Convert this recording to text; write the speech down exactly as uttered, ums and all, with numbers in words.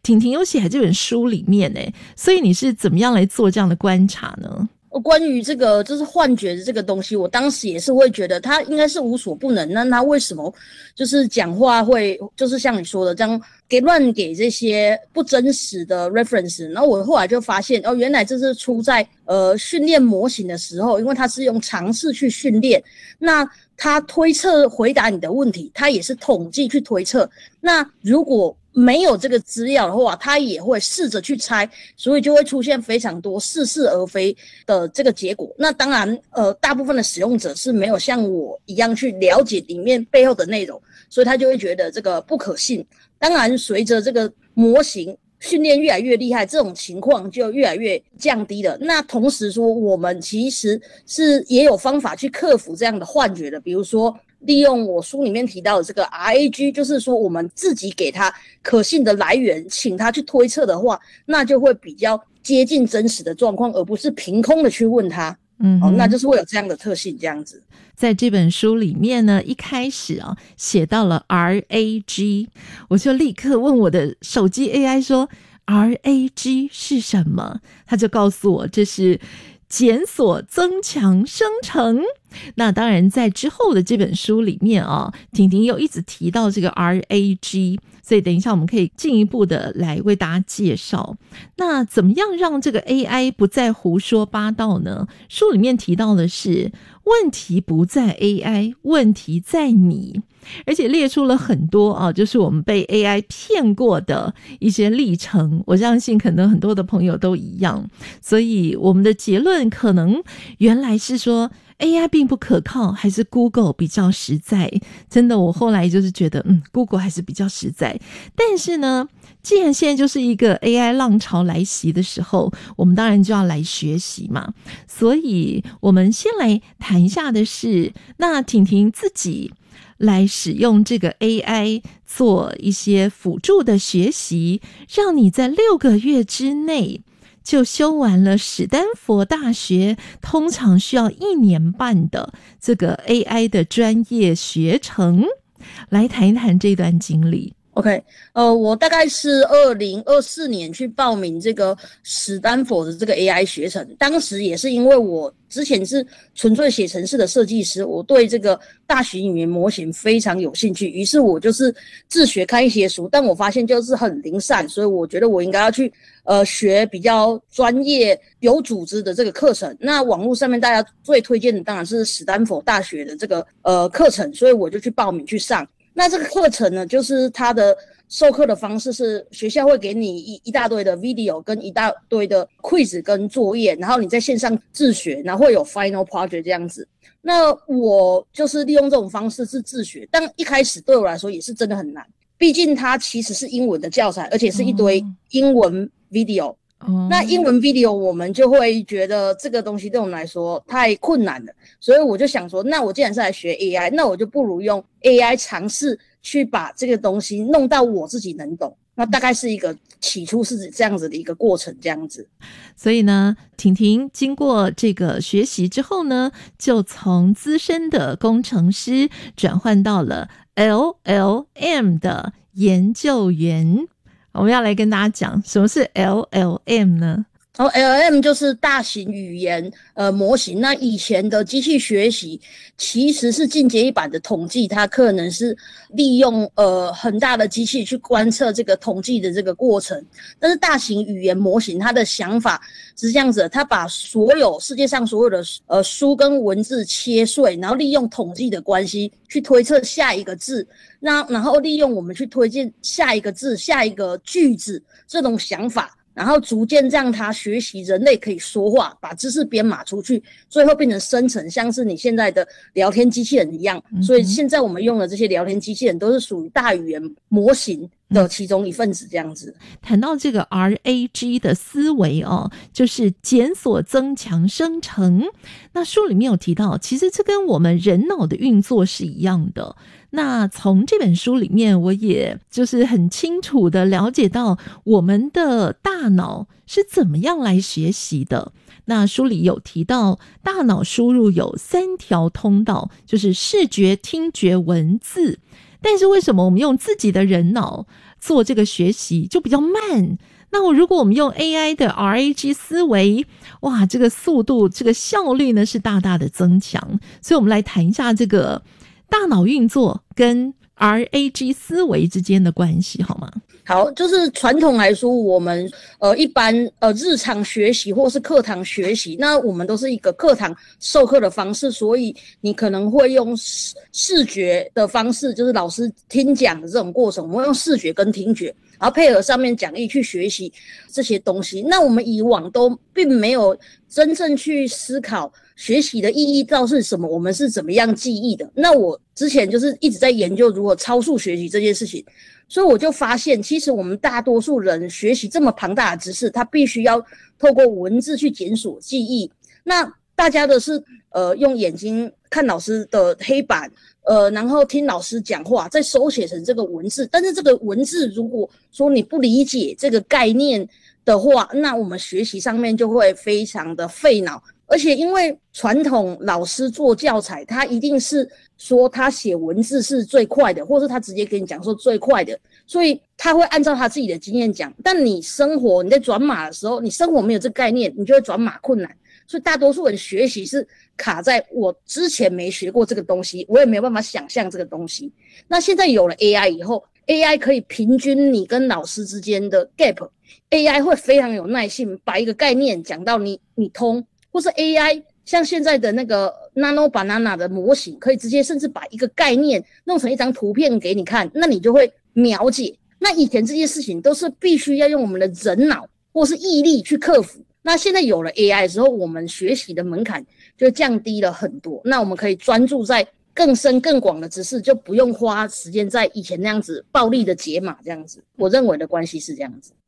婷婷有写在这本书里面耶，所以你是怎么样来做这样的观察呢？ 关于这个就是幻觉的这个东西，我当时也是会觉得他应该是无所不能，那他为什么就是讲话会就是像你说的这样给乱给这些不真实的 reference， 然后我后来就发现哦，原来这是出在呃训练模型的时候，因为它是用常识去训练，那他推测回答你的问题，他也是统计去推测，那如果没有这个资料的话，他也会试着去猜，所以就会出现非常多似是而非的这个结果。那当然呃大部分的使用者是没有像我一样去了解里面背后的内容，所以他就会觉得这个不可信。当然随着这个模型训练越来越厉害，这种情况就越来越降低了。那同时说我们其实是也有方法去克服这样的幻觉的，比如说利用我书里面提到的这个 R A G， 就是说我们自己给他可信的来源，请他去推测的话，那就会比较接近真实的状况，而不是凭空的去问他。嗯、哦，那就是会有这样的特性这样子。 在这本书里面呢，一开始啊写到了 R A G， 我就立刻问我的手机 A I 说 R A G 是什么？他就告诉我这是检索增强生成。那当然在之后的这本书里面啊，婷婷又一直提到这个 R A G， 所以等一下我们可以进一步的来为大家介绍。那怎么样让这个 A I 不再胡说八道呢？书里面提到的是问题不在 A I， 问题在你，而且列出了很多啊，就是我们被 A I 骗过的一些历程，我相信可能很多的朋友都一样。所以我们的结论可能原来是说A I 并不可靠，还是 Google 比较实在。真的，我后来就是觉得嗯 Google 还是比较实在。但是呢，既然现在就是一个 A I 浪潮来袭的时候，我们当然就要来学习嘛。所以我们先来谈一下的是，那婷婷自己来使用这个 A I 做一些辅助的学习，让你在六个月之内就修完了史丹佛大学通常需要一年半的这个 A I 的专业学程，来谈一谈这段经历。 OK， 呃，我大概是二零二四年去报名这个史丹佛的这个 A I 学程，当时也是因为我之前是纯粹写程式的设计师，我对这个大型语言模型非常有兴趣，于是我就是自学看一些书，但我发现就是很零散，所以我觉得我应该要去呃学比较专业有组织的这个课程。那网络上面大家最推荐的当然是史丹佛大学的这个呃课程，所以我就去报名去上。那这个课程呢，就是它的授课的方式是学校会给你一一大堆的 video 跟一大堆的 quiz 跟作业，然后你在线上自学，然后会有 final project 这样子。那我就是利用这种方式是自学，但一开始对我来说也是真的很难，毕竟它其实是英文的教材，而且是一堆英文 video。Oh. 那英文 video 我们就会觉得这个东西对我们来说太困难了，所以我就想说，那我既然是来学 A I， 那我就不如用 A I 尝试去把这个东西弄到我自己能懂。那大概是一个起初是这样子的一个过程这样子。 所以呢，婷婷经过这个学习之后呢，就从资深的工程师转换到了 L L M 的研究员。我们要来跟大家讲什么是 L L M 呢？ 然后 L L M 就是大型语言呃模型。那以前的机器学习其实是进阶一版的统计，它可能是利用呃很大的机器去观测这个统计的这个过程。但是大型语言模型它的想法是这样子的，它把所有世界上所有的呃书跟文字切碎，然后利用统计的关系去推测下一个字，那然后利用我们去推荐下一个字、下一个句子这种想法。然后逐渐让他学习人类可以说话，把知识编码出去，最后变成生成，像是你现在的聊天机器人一样。所以现在我们用的这些聊天机器人都是属于大语言模型的其中一份子这样子。 谈到这个 R A G 的思维哦，就是检索增强生成。那书里面有提到，其实这跟我们人脑的运作是一样的。那从这本书里面，我也就是很清楚的了解到我们的大脑是怎么样来学习的。那书里有提到，大脑输入有三条通道，就是视觉、听觉、文字。但是为什么我们用自己的人脑做这个学习就比较慢。那我如果我们用 A I 的 R A G 思维，哇，这个速度这个效率呢是大大的增强。所以我们来谈一下这个大脑运作跟 R A G 思维之间的关系好吗？ 好，就是传统来说，我们呃一般呃日常学习或是课堂学习，那我们都是一个课堂授课的方式，所以你可能会用视视觉的方式，就是老师听讲的这种过程，我们会用视觉跟听觉，然后配合上面讲义去学习这些东西。那我们以往都并没有真正去思考学习的意义到底是什么，我们是怎么样记忆的。那我之前就是一直在研究如何超速学习这件事情，所以我就发现其实我们大多数人学习这么庞大的知识，他必须要透过文字去检索记忆。那大家的是呃用眼睛看老师的黑板，呃然后听老师讲话，再手写成这个文字。但是这个文字如果说你不理解这个概念的话，那我们学习上面就会非常的费脑。而且因为传统老师做教材，他一定是说他写文字是最快的，或是他直接跟你讲说最快的，所以他会按照他自己的经验讲。但你生活你在转码的时候，你生活没有这个概念，你就会转码困难。所以大多数人学习是卡在我之前没学过这个东西，我也没有办法想象这个东西。那现在有了 A I 以后， A I 可以平均你跟老师之间的 gap， A I 会非常有耐性把一个概念讲到你你通，或是 A I 像现在的那个 Nano Banana 的模型，可以直接甚至把一个概念弄成一张图片给你看，那你就会了解。那以前这些事情都是必须要用我们的人脑或是毅力去克服，那现在有了 A I 之后，我们学习的门槛就降低了很多，那我们可以专注在更深更广的知识，就不用花时间在以前那样子暴力的解码这样子。我认为的关系是这样子。